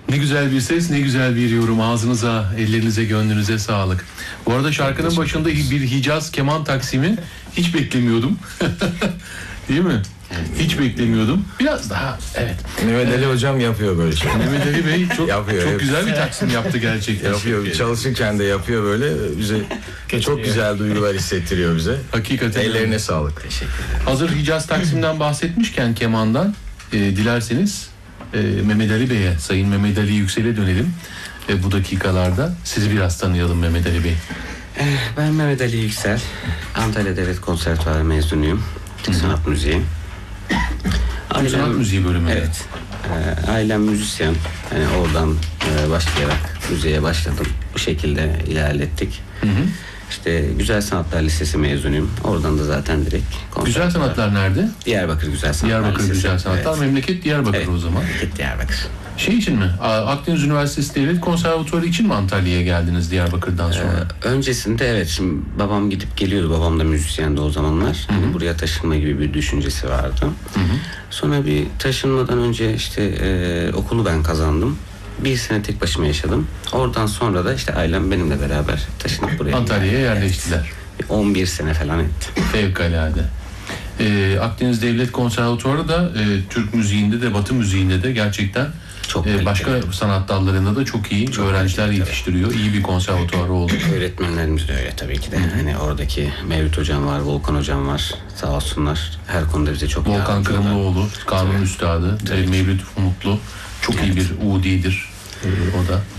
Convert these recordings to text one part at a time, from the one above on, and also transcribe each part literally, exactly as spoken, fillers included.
Ne güzel bir ses, ne güzel bir yorum. Ağzınıza, ellerinize, gönlünüze sağlık. Bu arada şarkının başında bir Hicaz keman taksimi hiç beklemiyordum. Değil mi? Hiç beklemiyordum. Biraz daha, evet. Mehmet Ali hocam yapıyor böyle şey. Mehmet Ali Bey çok, yapıyor, çok hep. güzel bir taksim yaptı gerçekten. Yapıyor, çalışırken de yapıyor böyle. Bize çok güzel duygular hissettiriyor bize. Hakikaten. Ellerine öyle. Sağlık. Teşekkür ederim. Hazır Hicaz taksimden bahsetmişken kemandan, e, dilerseniz e, Mehmet Ali Bey'e, Sayın Mehmet Ali Yüksel'e dönelim. E, bu dakikalarda sizi biraz tanıyalım Mehmet Ali Bey. Ben Mehmet Ali Yüksel. Antalya Devlet Konservatuarı mezunuyum. Türk Sanat Müziği. Türk Sanat Müziği bölümü. Evet. E, ailem müzisyen. Yani oradan e, başlayarak müziğe başladım. Bu şekilde ilerlettik. Hı hı. İşte Güzel Sanatlar Lisesi mezunuyum. Oradan da zaten direkt Güzel Sanatlar nerede? Diyarbakır Güzel Sanatlar Diyarbakır Lisesi. Güzel Sanatlar. Evet. Memleket Diyarbakır Evet. o zaman. Memleket Diyarbakır. Şey için mi? Akdeniz Üniversitesi Devlet Konservatuarı için mi Antalya'ya geldiniz Diyarbakır'dan sonra? Ee, öncesinde evet, şimdi babam gidip geliyordu. Babam da müzisyendi o zamanlar. Hani buraya taşınma gibi bir düşüncesi vardı. Hı hı. Sonra bir taşınmadan önce işte e, okulu ben kazandım. Bir sene tek başıma yaşadım. Oradan sonra da işte ailem benimle beraber taşınıp buraya Antalya'ya geldi. yerleştiler. Evet. on bir sene falan etti. Fevkalade. Ee, Akdeniz Devlet Konservatuarı da e, Türk müziğinde de Batı müziğinde de gerçekten Çok e, başka kaliteli. sanat dallarında da çok iyi Çok öğrenciler kaliteli, yetiştiriyor. İyi bir konservatuarı oldu. Öğretmenlerimiz de öyle tabii ki de. Hani oradaki Mevlüt hocam var, Volkan hocam var. Sağ olsunlar. Her konuda bize çok Volkan yardımcı oldular. Kırımlıoğlu, Kanun Tabii. Üstadı, Tabii e, ki. Mevlüt Umutlu. Çok iyi Evet. bir Udi'dir e, o da.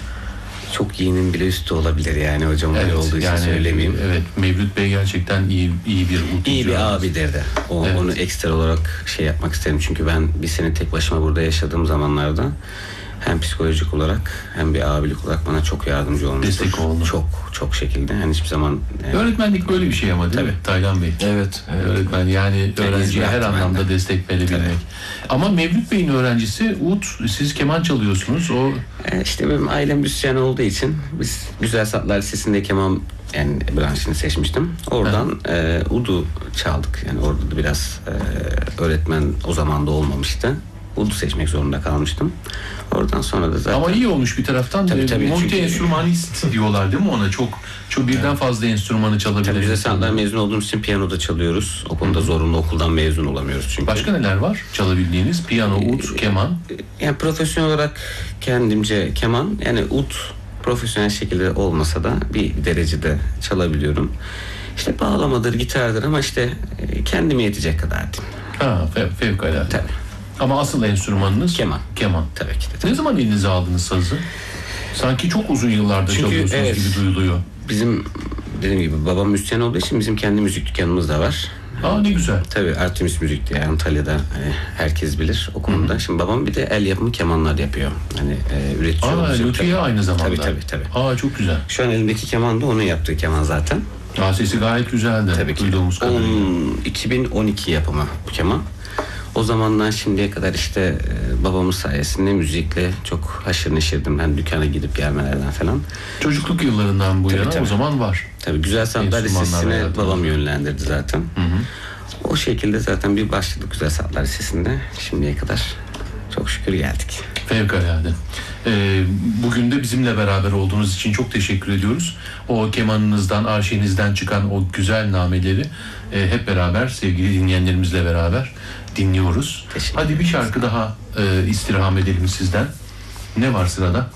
Çok iyinin bile üstü olabilir yani hocam, öyle Evet, olduğu için yani söylemeyeyim. evet, Mevlüt Bey gerçekten iyi iyi bir Udi'ci. İyi bir abidir de. O, Evet. Onu ekstra olarak şey yapmak isterim. Çünkü ben bir sene tek başıma burada yaşadığım zamanlarda hem psikolojik olarak hem bir abilik olarak bana çok yardımcı olmuştur. Destek oldu. Çok çok şekilde. Yani hiçbir zaman yani, Öğretmenlik böyle bir şey ama değil mi Tabii. Taylan Bey? Evet. evet. Öğretmen yani öğrenciye hizmet her ben de. anlamda destek verebilmek. Evet. Ama Mevlüt Bey'in öğrencisi Ud, siz keman çalıyorsunuz. O e, işte benim ailem müzisyen olduğu için biz Güzel Sanatlar Lisesi'nde keman yani branşını seçmiştim. Oradan e, udu çaldık. Yani orada da biraz e, öğretmen o zaman da olmamıştı. Udu seçmek zorunda kalmıştım. Oradan sonra da zaten... ama iyi olmuş bir taraftan. Tabii, tabii, Multi çünkü- enstrümanist diyorlar değil mi ona? Çok çok birden fazla enstrümanı çalabilir. Tabii Güzel Sanatlar mezun olduğumuz için piyanoda çalıyoruz. O konuda zorunlu, okuldan mezun olamıyoruz çünkü. Başka neler var çalabildiğiniz? Piyano, ud, keman. Yani profesyonel olarak kendimce keman, yani ud profesyonel şekilde olmasa da bir derecede çalabiliyorum. İşte bağlamadır, gitardır ama işte e, kendime yetecek kadar diyeyim. Ha, fev, fevkalade. Tabii. Ama asıl enstrümanınız? Keman. Keman. Tabii ki de. Tabii. Ne zaman elinize aldınız sazı? Sanki çok uzun yıllardır Çünkü, çalıyorsunuz evet. gibi duyuluyor. Bizim dediğim gibi babam müzisyen olduğu için bizim kendi müzik dükkanımız da var. Aa ne güzel. Tabii Artemis Müzik diye Antalya'da hani herkes bilir o konuda. Şimdi babam bir de el yapımı kemanlar yapıyor. Hani e, üretici Aa olacak. lütfiye aynı zamanda. Tabii tabii tabii. Aa çok güzel. Şu an elimdeki keman da onun yaptığı keman zaten. Aa, sesi gayet güzeldi. Tabii ki. Duyduğumuz kadarıyla. On- iki bin on iki yapımı bu keman. O zamandan şimdiye kadar işte e, babamın sayesinde müzikle çok haşır neşirdim. Ben dükkana gidip gelmelerden falan. Çocukluk yıllarından bu Tabii, yana tabii. o zaman var. Tabii Güzel Sanatlar Enstrümanlar Lisesi'ne hayatımızda. babam yönlendirdi zaten. Hı hı. O şekilde zaten bir başladık Güzel Sanatlar Lisesi'nde. Şimdiye kadar çok şükür geldik. Fevkalade. Ee, bugün de bizimle beraber olduğunuz için çok teşekkür ediyoruz. O kemanınızdan, arşinizden çıkan o güzel nameleri e, hep beraber sevgili dinleyenlerimizle beraber dinliyoruz. Teşekkür Hadi bir şarkı daha e, istirham edelim sizden. Ne var sırada?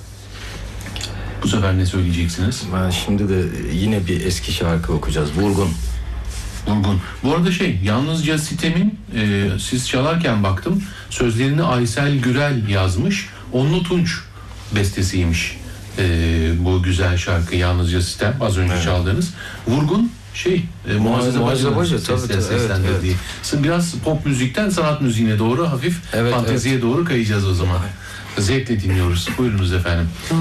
Bu sefer ne söyleyeceksiniz? Ben şimdi de yine bir eski şarkı okuyacağız. Vurgun. Vurgun. Bu arada şey, yalnızca Sitem'in e, siz çalarken baktım, sözlerini Aysel Gürel yazmış. Onlu Tunç bestesiymiş e, bu güzel şarkı Yalnızca Sitem, az önce Evet. çaldığınız. Vurgun şey, e, Muazzez Muazzez Abacı'nın Abacı, tabii, sesle- tabii, evet, seslendirdiği. Biraz pop müzikten sanat müziğine doğru hafif Evet, fanteziye doğru kayacağız o zaman. Zevkle dinliyoruz. Buyurunuz efendim.